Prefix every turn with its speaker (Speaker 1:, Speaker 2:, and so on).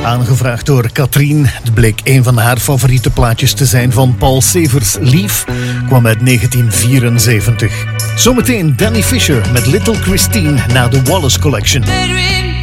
Speaker 1: Aangevraagd door Katrien. Het bleek een van haar favoriete plaatjes te zijn van Paul Severs. Lief kwam uit 1974. Zometeen Danny Fisher met Little Christine na de Wallace Collection.